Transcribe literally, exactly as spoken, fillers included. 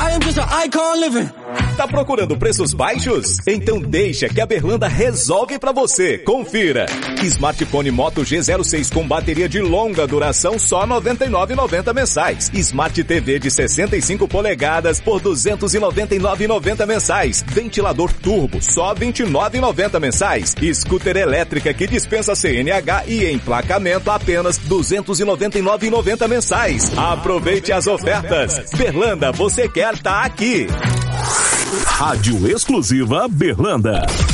I am just an icon living. Tá procurando preços baixos? Então deixa que a Berlanda resolve pra você. Confira. Smartphone Moto G zero seis com bateria de longa duração só noventa e nove reais e noventa centavos mensais. Smart T V de sessenta e cinco polegadas por duzentos e noventa e nove reais e noventa centavos mensais. Ventilador turbo só vinte e nove reais e noventa centavos mensais. Scooter elétrica que dispensa C N H e emplacamento apenas duzentos e noventa e nove reais e noventa centavos mensais. Aproveite as ofertas. Berlanda, você quer tá aqui. Rádio exclusiva Berlanda.